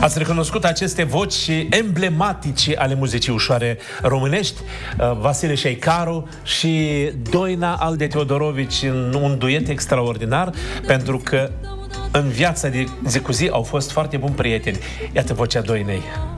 Ați recunoscut aceste voci emblematice ale muzicii ușoare românești, Vasile Șeicaru și Doina Alde Teodorovici, în un duet extraordinar, pentru că în viața de zi cu zi au fost foarte buni prieteni. Iată vocea Doinei.